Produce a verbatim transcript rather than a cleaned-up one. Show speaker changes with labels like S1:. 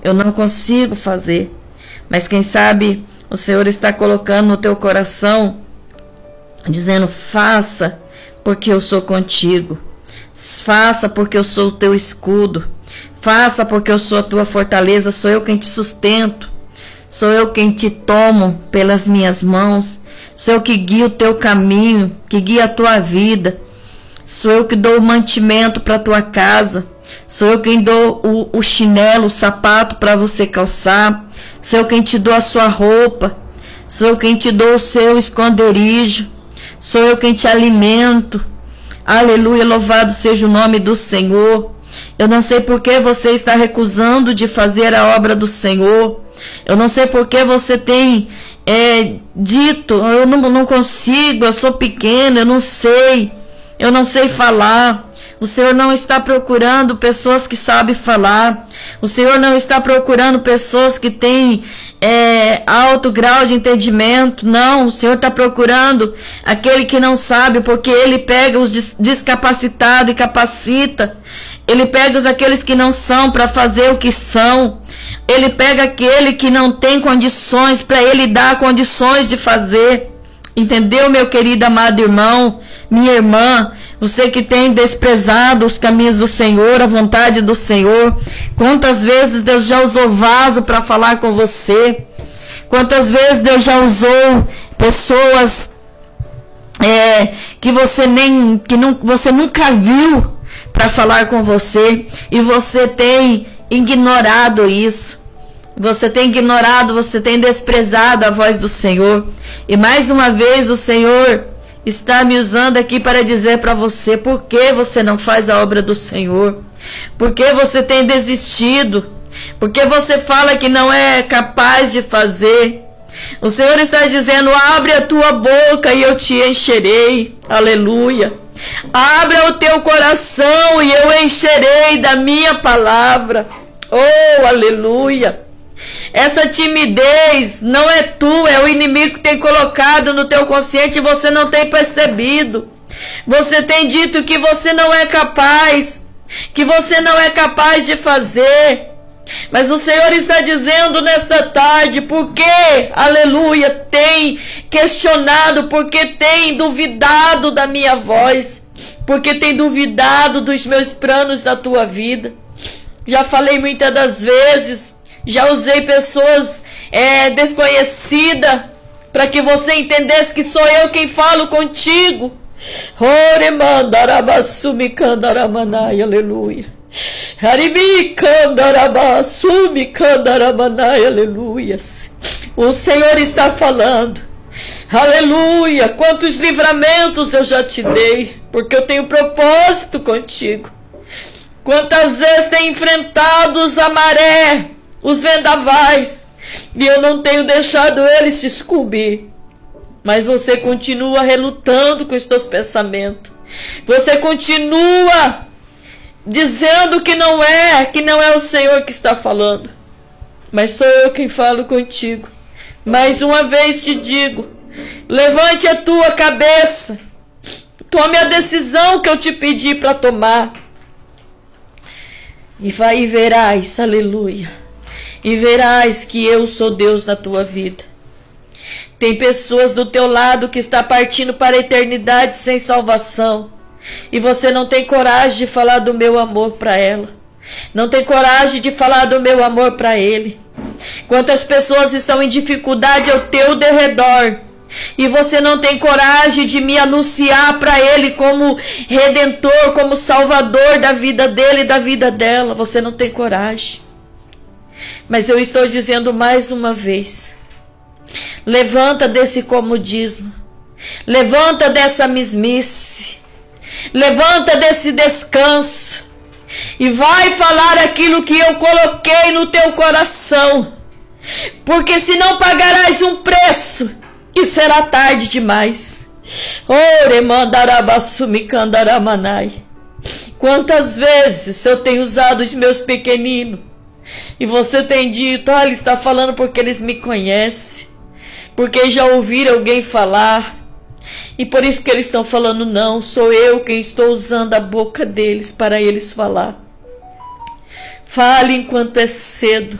S1: eu não consigo fazer. Mas quem sabe o Senhor está colocando no teu coração, dizendo: faça, porque eu sou contigo. Faça, porque eu sou o teu escudo. Faça, porque eu sou a tua fortaleza. Sou eu quem te sustento. Sou eu quem te tomo pelas minhas mãos. Sou eu que guio o teu caminho, que guia a tua vida. Sou eu que dou o mantimento para a tua casa. Sou eu quem dou o, o chinelo, o sapato para você calçar. Sou eu quem te dou a sua roupa. Sou eu quem te dou o seu esconderijo. Sou eu quem te alimento. Aleluia, louvado seja o nome do Senhor. Eu não sei por que você está recusando de fazer a obra do Senhor. Eu não sei por que você tem é, dito: eu não, não consigo, eu sou pequeno, eu não sei, eu não sei falar. O Senhor não está procurando pessoas que sabem falar. O Senhor não está procurando pessoas que têm é, alto grau de entendimento. Não, o Senhor está procurando aquele que não sabe, porque Ele pega os descapacitados e capacita. Ele pega os aqueles que não são para fazer o que são. Ele pega aquele que não tem condições para Ele dar condições de fazer. Entendeu, meu querido amado irmão, minha irmã? Você que tem desprezado os caminhos do Senhor, a vontade do Senhor. Quantas vezes Deus já usou vaso para falar com você? Quantas vezes Deus já usou pessoas é, que você nem que não, você nunca viu para falar com você, e você tem ignorado isso. Você tem ignorado, você tem desprezado a voz do Senhor. E mais uma vez o Senhor está me usando aqui para dizer para você: por que você não faz a obra do Senhor? Por que você tem desistido? Por que você fala que não é capaz de fazer? O Senhor está dizendo: abre a tua boca e eu te encherei. Aleluia. Abra o teu coração e eu encherei da minha palavra. Oh, aleluia. Essa timidez não é tu, é o inimigo que tem colocado no teu consciente e você não tem percebido. Você tem dito que você não é capaz, que você não é capaz de fazer. Mas o Senhor está dizendo nesta tarde: porque, aleluia, tem questionado, porque tem duvidado da minha voz, porque tem duvidado dos meus planos da tua vida. Já falei muitas das vezes, já usei pessoas é, desconhecidas para que você entendesse que sou eu quem falo contigo. Aleluia. Aleluia. O Senhor está falando. Aleluia. Quantos livramentos eu já te dei, porque eu tenho propósito contigo. Quantas vezes tem enfrentado os a maré, os vendavais, e eu não tenho deixado eles te descobrir. Mas você continua relutando com os teus pensamentos. Você continua dizendo que não é, que não é o Senhor que está falando. Mas sou eu quem falo contigo. Mais uma vez te digo: levante a tua cabeça. Tome a decisão que eu te pedi para tomar. E vai e verás, aleluia. E verás que eu sou Deus na tua vida. Tem pessoas do teu lado que está partindo para a eternidade sem salvação. E você não tem coragem de falar do meu amor para ela. Não tem coragem de falar do meu amor para ele. Quantas pessoas estão em dificuldade ao teu derredor. E você não tem coragem de me anunciar para ele como redentor, como salvador da vida dele e da vida dela. Você não tem coragem. Mas eu estou dizendo mais uma vez: levanta desse comodismo. Levanta dessa mesmice. Levanta desse descanso. E vai falar aquilo que eu coloquei no teu coração. Porque se não pagarás um preço, e será tarde demais. Quantas vezes eu tenho usado os meus pequeninos e você tem dito: olha, ele está falando porque eles me conhecem, porque já ouviram alguém falar, e por isso que eles estão falando. Não, sou eu quem estou usando a boca deles para eles falar. Fale enquanto é cedo.